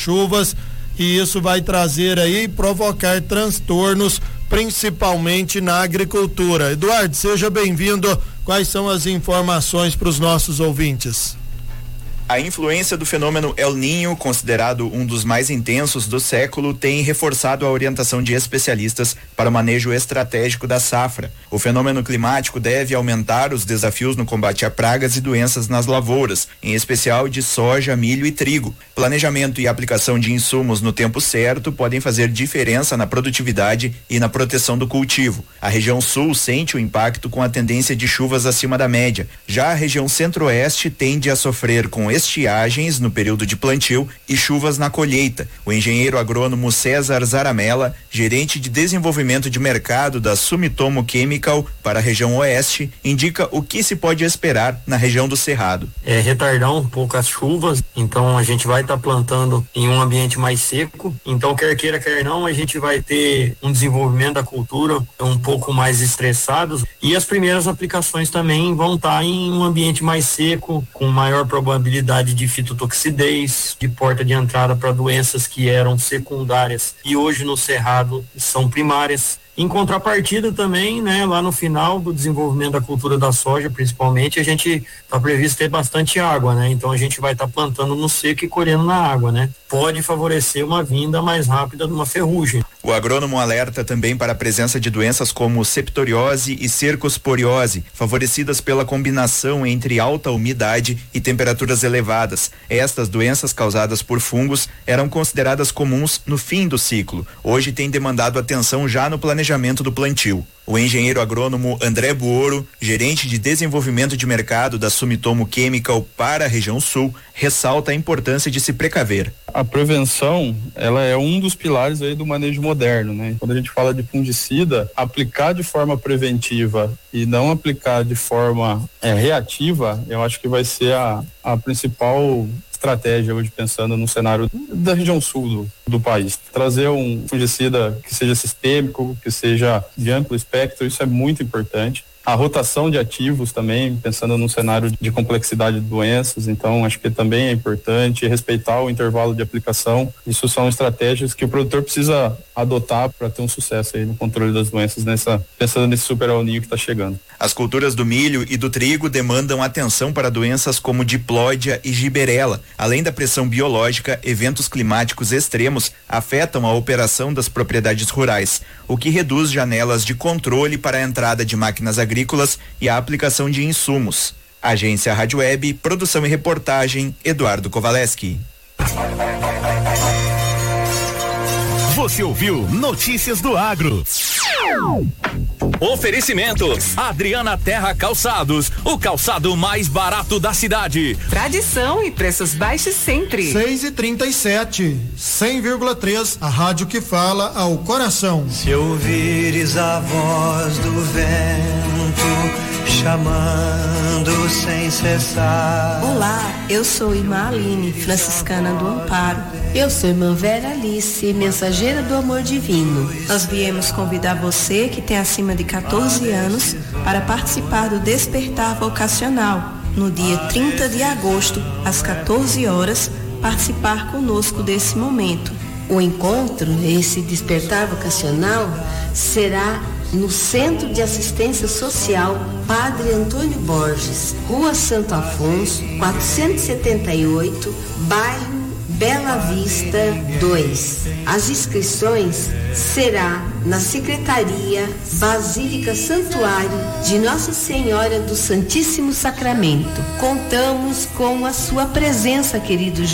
chuvas, e isso vai trazer aí, provocar transtornos, principalmente na agricultura. Eduardo, seja bem-vindo. Quais são as informações para os nossos ouvintes? A influência do fenômeno El Niño, considerado um dos mais intensos do século, tem reforçado a orientação de especialistas para o manejo estratégico da safra. O fenômeno climático deve aumentar os desafios no combate a pragas e doenças nas lavouras, em especial de soja, milho e trigo. Planejamento e aplicação de insumos no tempo certo podem fazer diferença na produtividade e na proteção do cultivo. A região sul sente o impacto com a tendência de chuvas acima da média. Já a região centro-oeste tende a sofrer com estiagens no período de plantio e chuvas na colheita. O engenheiro agrônomo César Zaramella, gerente de desenvolvimento de mercado da Sumitomo Chemical para a região oeste, indica o que se pode esperar na região do Cerrado. Retardar um pouco as chuvas, então a gente vai estar plantando em um ambiente mais seco, então quer queira, quer não, a gente vai ter um desenvolvimento da cultura um pouco mais estressados, e as primeiras aplicações também vão estar em um ambiente mais seco, com maior probabilidade de fitotoxidez, de porta de entrada para doenças que eram secundárias e hoje no Cerrado são primárias. Em contrapartida também, né, lá no final do desenvolvimento da cultura da soja, principalmente, a gente está previsto ter bastante água, né? Então a gente vai estar plantando no seco e colhendo na água, né? Pode favorecer uma vinda mais rápida de uma ferrugem. O agrônomo alerta também para a presença de doenças como septoriose e cercosporiose, favorecidas pela combinação entre alta umidade e temperaturas elevadas. Estas doenças causadas por fungos eram consideradas comuns no fim do ciclo. Hoje tem demandado atenção já no planejamento do plantio. O engenheiro agrônomo André Buoro, gerente de desenvolvimento de mercado da Sumitomo Chemical para a região sul, ressalta a importância de se precaver. A prevenção, ela é um dos pilares aí do manejo moderno, né? Quando a gente fala de fungicida, aplicar de forma preventiva e não aplicar de forma reativa, eu acho que vai ser a principal estratégia hoje, pensando no cenário da região sul do país. Trazer um fungicida que seja sistêmico, que seja de amplo espectro, isso é muito importante. A rotação de ativos também, pensando num cenário de complexidade de doenças, então acho que também é importante respeitar o intervalo de aplicação. Isso são estratégias que o produtor precisa adotar para ter um sucesso aí no controle das doenças, pensando nesse super El Niño que está chegando. As culturas do milho e do trigo demandam atenção para doenças como diplódia e giberela. Além da pressão biológica, eventos climáticos extremos afetam a operação das propriedades rurais, o que reduz janelas de controle para a entrada de máquinas agrícolas e a aplicação de insumos. Agência Rádio Web, produção e reportagem, Eduardo Kovaleski. Você ouviu Notícias do Agro. Oferecimento Adriana Terra Calçados, o calçado mais barato da cidade. Tradição e preços baixos sempre. 6h37, 100,3, a rádio que fala ao coração. Se ouvires a voz do vento chamando sem cessar. Olá, eu sou irmã Aline, franciscana do Amparo. Eu sou irmã Vera Alice, mensageira do amor divino. Nós viemos convidar você que tem acima de 14 anos para participar do Despertar Vocacional, no dia 30 de agosto, às 14 horas, participar conosco desse momento. O encontro, esse Despertar Vocacional, será no Centro de Assistência Social Padre Antônio Borges, Rua Santo Afonso, 478, bairro Bela Vista 2. As inscrições será na Secretaria Basílica Santuário de Nossa Senhora do Santíssimo Sacramento. Contamos com a sua presença, queridos